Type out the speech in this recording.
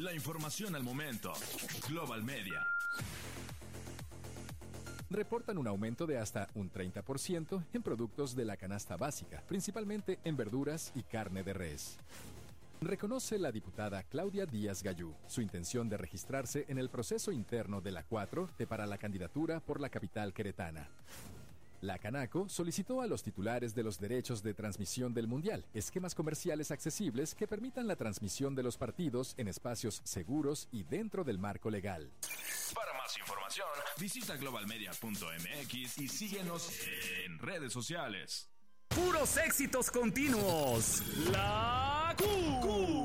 La información al momento. Global Media. Reportan un aumento de hasta un 30% en productos de la canasta básica, principalmente en verduras y carne de res. Reconoce la diputada Claudia Díaz Gayú su intención de registrarse en el proceso interno de la 4T para la candidatura por la capital queretana. La Canaco solicitó a los titulares de los derechos de transmisión del Mundial esquemas comerciales accesibles que permitan la transmisión de los partidos en espacios seguros y dentro del marco legal. Para más información, visita globalmedia.mx y síguenos en redes sociales. Puros éxitos continuos. La Q.